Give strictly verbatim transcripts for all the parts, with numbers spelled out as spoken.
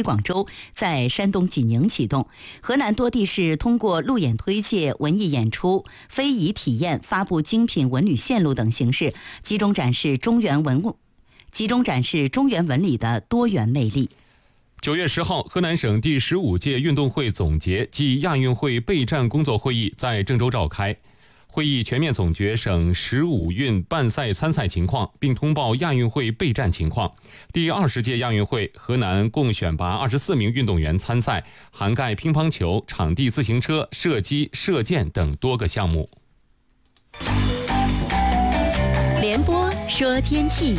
广州，在山东济宁启动。河南多地是通过路演推介、文艺演出、非遗体验、发布精品文旅线路等形式，集中展示中原文物，集中展示中原文旅的多元魅力。 九月十号，河南省第十五届运动会总结暨亚运会备战工作会议在郑州召开。会议全面总结省十五运办赛参赛情况，并通报亚运会备战情况。第二十届亚运会，河南共选拔二十四名运动员参赛，涵盖乒乓球、场地自行车、射击、射箭等多个项目。 联播说天气。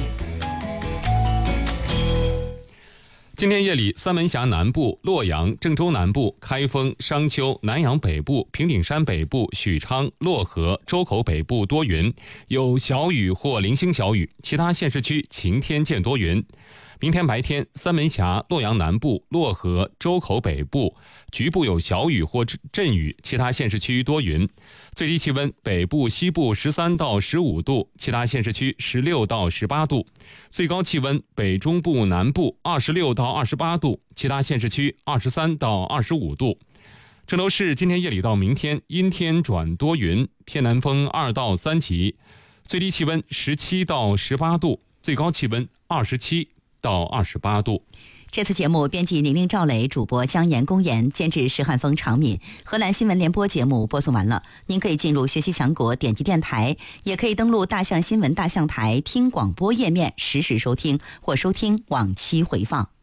今天夜里，三门峡南部、洛阳、郑州南部、开封、商丘、南阳北部、平顶山北部、许昌、漯河、周口北部多云，有小雨或零星小雨，其他县市区晴天见多云。明天白天，三门峡、洛阳南部、漯河、周口北部局部有小雨或阵雨，其他县市区多云。最低气温，北部、西部十三到十五度，其他县市区十六到十八度。最高气温，北中部、南部二十六到二十八度，其他县市区二十三到二十五度。郑州市今天夜里到明天阴天转多云，偏南风二到三级，最低气温十七到十八度，最高气温二十七到二十八度。 这次节目编辑宁宁、赵磊，主播江岩、公岩，监制石汉峰、常敏。河南新闻联播节目播送完了，您可以进入学习强国点击电台，也可以登录大象新闻大象台听广播页面实时收听或收听往期回放。